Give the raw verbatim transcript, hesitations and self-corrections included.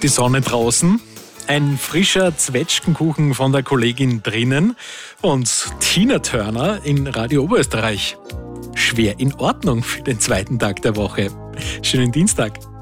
die Sonne draußen, ein frischer Zwetschgenkuchen von der Kollegin drinnen und Tina Turner in Radio Oberösterreich. Schwer in Ordnung für den zweiten Tag der Woche. Schönen Dienstag.